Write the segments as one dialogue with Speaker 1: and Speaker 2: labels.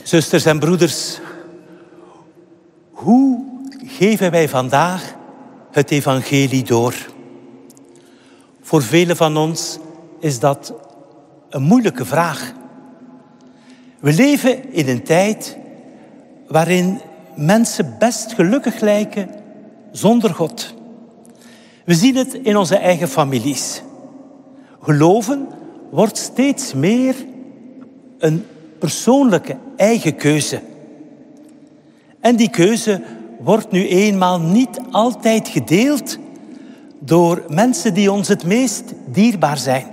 Speaker 1: Zusters en broeders, hoe geven wij vandaag het evangelie door? Voor velen van ons is dat een moeilijke vraag. We leven in een tijd waarin mensen best gelukkig lijken zonder God. We zien het in onze eigen families. Geloven wordt steeds meer een persoonlijke eigen keuze. En die keuze wordt nu eenmaal niet altijd gedeeld door mensen die ons het meest dierbaar zijn.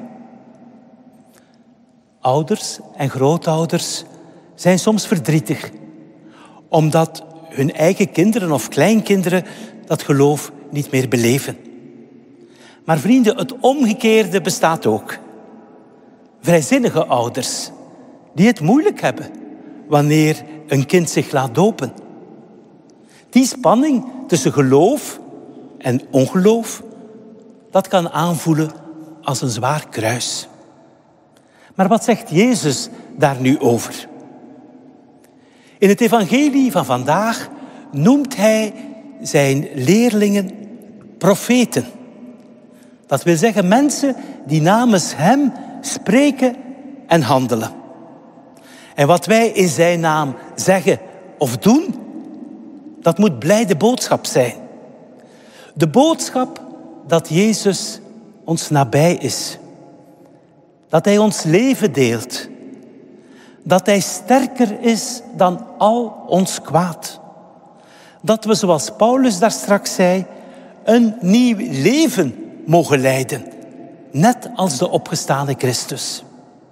Speaker 1: Ouders en grootouders zijn soms verdrietig, omdat hun eigen kinderen of kleinkinderen dat geloof niet meer beleven. Maar vrienden, het omgekeerde bestaat ook. Vrijzinnige ouders die het moeilijk hebben wanneer een kind zich laat dopen. Die spanning tussen geloof en ongeloof, dat kan aanvoelen als een zwaar kruis. Maar wat zegt Jezus daar nu over? In het evangelie van vandaag noemt hij zijn leerlingen profeten. Dat wil zeggen mensen die namens hem spreken en handelen. En wat wij in zijn naam zeggen of doen, dat moet blijde boodschap zijn. De boodschap dat Jezus ons nabij is. Dat hij ons leven deelt. Dat hij sterker is dan al ons kwaad. Dat we, zoals Paulus daar straks zei, een nieuw leven mogen leiden. Net als de opgestane Christus.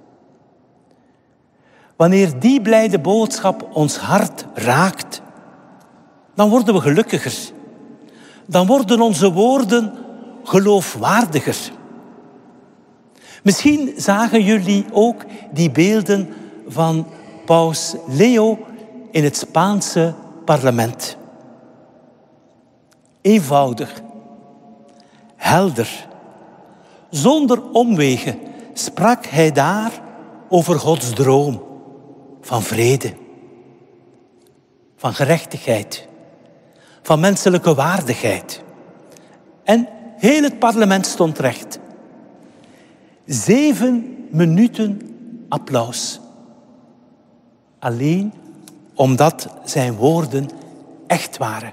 Speaker 1: Wanneer die blijde boodschap ons hart raakt, dan worden we gelukkiger. Dan worden onze woorden geloofwaardiger. Misschien zagen jullie ook die beelden van paus Leo in het Spaanse parlement. Eenvoudig, helder, zonder omwegen sprak hij daar over Gods droom van vrede, van gerechtigheid, van menselijke waardigheid. En heel het parlement stond recht. 7 minuten applaus. Alleen omdat zijn woorden echt waren.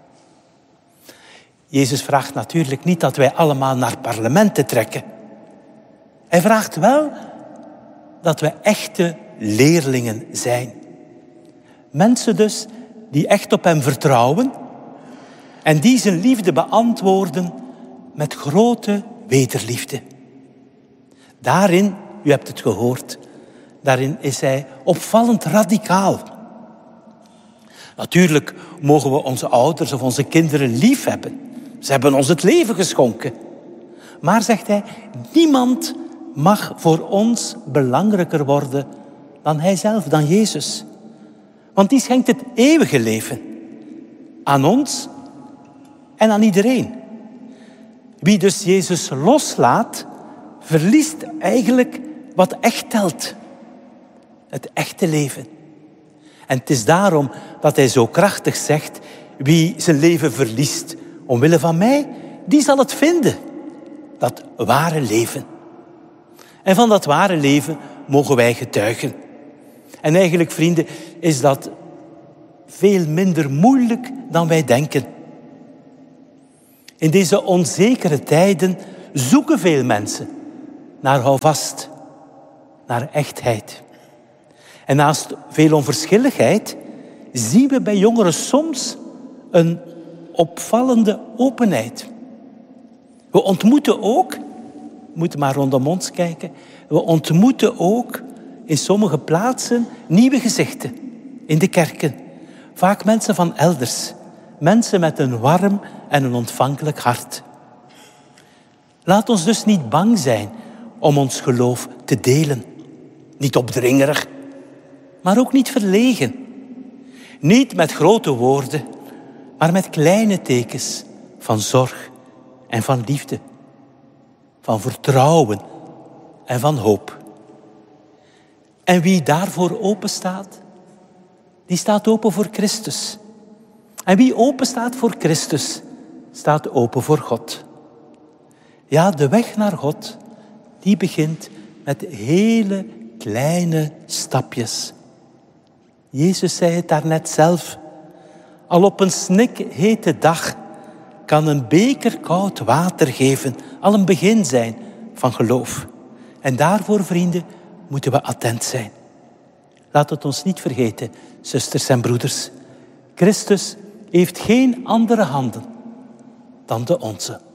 Speaker 1: Jezus vraagt natuurlijk niet dat wij allemaal naar parlementen trekken. Hij vraagt wel dat we echte leerlingen zijn. Mensen dus die echt op hem vertrouwen en die zijn liefde beantwoorden met grote wederliefde. Daarin, u hebt het gehoord, daarin is hij opvallend radicaal. Natuurlijk mogen we onze ouders of onze kinderen lief hebben. Ze hebben ons het leven geschonken. Maar, zegt hij, niemand mag voor ons belangrijker worden dan hijzelf, dan Jezus. Want die schenkt het eeuwige leven aan ons en aan iedereen. Wie dus Jezus loslaat, verliest eigenlijk wat echt telt. Het echte leven. En het is daarom dat hij zo krachtig zegt, wie zijn leven verliest omwille van mij, die zal het vinden. Dat ware leven. En van dat ware leven mogen wij getuigen. En eigenlijk, vrienden, is dat veel minder moeilijk dan wij denken. In deze onzekere tijden zoeken veel mensen naar houvast, naar echtheid. En naast veel onverschilligheid zien we bij jongeren soms een opvallende openheid. We ontmoeten ook, we moeten maar rondom ons kijken, we ontmoeten ook in sommige plaatsen nieuwe gezichten in de kerken. Vaak mensen van elders, mensen met een warm en een ontvankelijk hart. Laat ons dus niet bang zijn om ons geloof te delen. Niet opdringerig, maar ook niet verlegen. Niet met grote woorden, maar met kleine tekens van zorg en van liefde. Van vertrouwen en van hoop. En wie daarvoor openstaat, die staat open voor Christus. En wie open staat voor Christus, staat open voor God. Ja, de weg naar God, die begint met hele kleine stapjes. Jezus zei het daarnet zelf. Al op een snikhete dag kan een beker koud water geven al een begin zijn van geloof. En daarvoor, vrienden, moeten we attent zijn. Laat het ons niet vergeten, zusters en broeders. Christus heeft geen andere handen dan de onze.